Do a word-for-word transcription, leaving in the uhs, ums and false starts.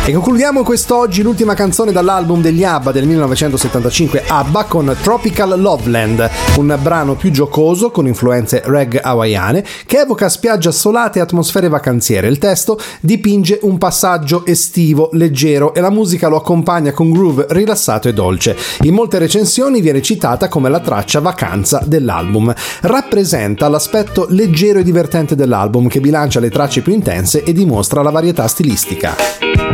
E concludiamo quest'oggi l'ultima canzone dall'album degli ABBA del millenovecentosettantacinque, ABBA, con Tropical Loveland, un brano più giocoso con influenze reggae hawaiane che evoca spiagge assolate e atmosfere vacanziere. Il testo dipinge un passaggio estivo, leggero, e la musica lo accompagna con groove rilassato e dolce. In molte recensioni viene citata come la traccia vacanza dell'album. Rappresenta l'aspetto leggero e divertente dell'album, che bilancia le tracce più intense e dimostra la varietà stilistica.